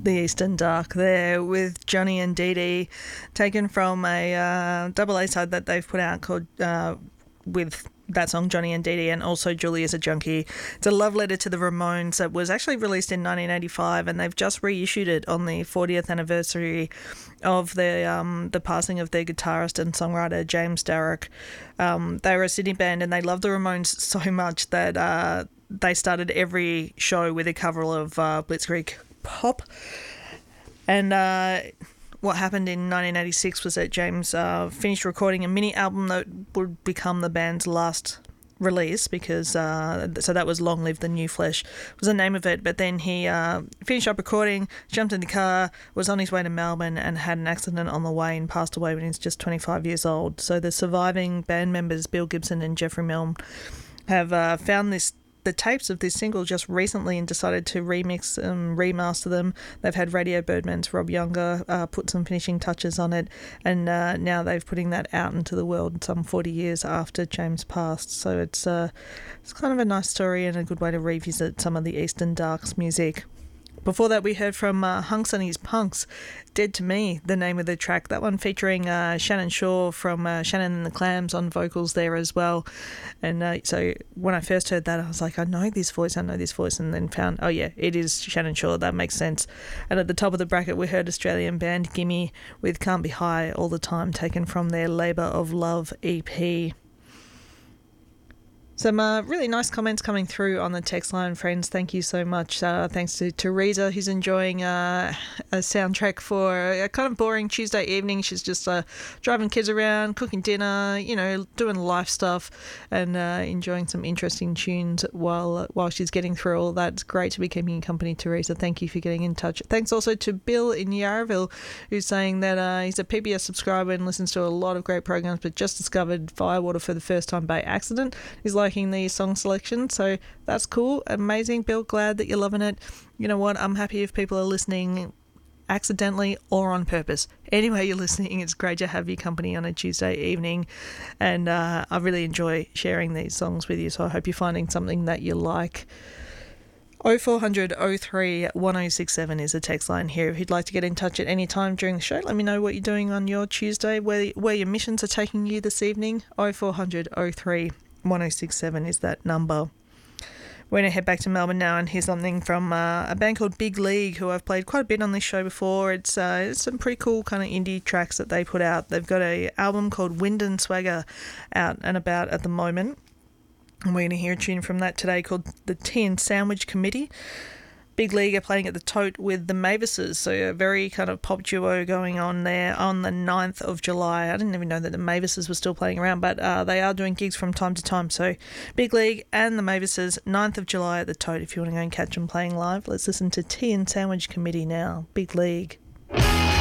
The Eastern Dark there with Johnny and Dee Dee, taken from a double A side that they've put out called with that song Johnny and Dee Dee, and also Julia's a Junkie. It's a love letter to the Ramones that was actually released in 1985, and they've just reissued it on the 40th anniversary of the passing of their guitarist and songwriter James Darroch. They were a Sydney band and they loved the Ramones so much that they started every show with a cover of Blitzkrieg Pop. And what happened in 1986 was that James finished recording a mini album that would become the band's last release, because so that was Long Live the New Flesh was the name of it. But then he finished up recording, jumped in the car, was on his way to Melbourne and had an accident on the way and passed away when he was just 25 years old. So the surviving band members, Bill Gibson and Jeffrey Milne, have found the tapes of this single just recently and decided to remix and remaster them. They've had Radio Birdman's Rob Younger put some finishing touches on it, and now they're putting that out into the world some 40 years after James passed. So it's kind of a nice story and a good way to revisit some of the Eastern Dark's music. Before that, we heard from Hunks and His Punks, Dead to Me, the name of the track. That one featuring Shannon Shaw from Shannon and the Clams on vocals there as well. And so when I first heard that, I was like, I know this voice, and then found, oh yeah, it is Shannon Shaw. That makes sense. And at the top of the bracket, we heard Australian band Gimme with Can't Be High All the Time, taken from their Labour of Love EP. Some really nice comments coming through on the text line, friends. Thank you so much. Thanks to Teresa, who's enjoying a soundtrack for a kind of boring Tuesday evening. She's just driving kids around, cooking dinner, doing life stuff, and enjoying some interesting tunes while she's getting through all that. It's great to be keeping you company, Teresa. Thank you for getting in touch. Thanks also to Bill in Yarraville, who's saying that he's a PBS subscriber and listens to a lot of great programs, but just discovered Firewater for the first time by accident. He's liking the song selection, so that's cool. Amazing, Bill. Glad that you're loving it. You know what? I'm happy if people are listening accidentally or on purpose. Anyway, you're listening. It's great to have your company on a Tuesday evening, and I really enjoy sharing these songs with you, so I hope you're finding something that you like. 0400 03 1067 is a text line here. If you'd like to get in touch at any time during the show, let me know what you're doing on your Tuesday, where your missions are taking you this evening. 0400 03 1067 is that number. We're going to head back to Melbourne now and hear something from a band called Big League, who I've played quite a bit on this show before. It's some pretty cool kind of indie tracks that they put out. They've got an album called Wind and Swagger out and about at the moment. And we're going to hear a tune from that today called The Tea and Sandwich Committee. Big League are playing at the Tote with the Mavises, so a very kind of pop duo going on there on the 9th of July. I didn't even know that the Mavises were still playing around, but they are doing gigs from time to time. So Big League and the Mavises, 9th of July at the Tote, if you want to go and catch them playing live. Let's listen to Tea and Sandwich Committee now. Big League.